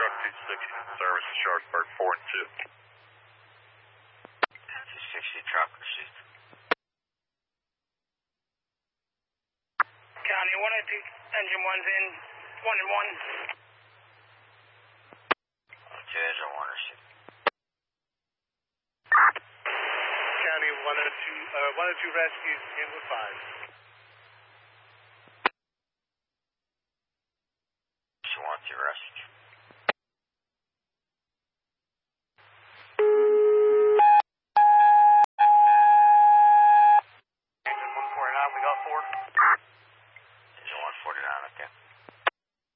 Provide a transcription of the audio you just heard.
Truck 260, service to Sharpsburg 4 and 2. 260 truck received. County 102, engine 1's in, 1 and 1. 2 engine 1 received. County 102 rescues in with 5. She wants your rest.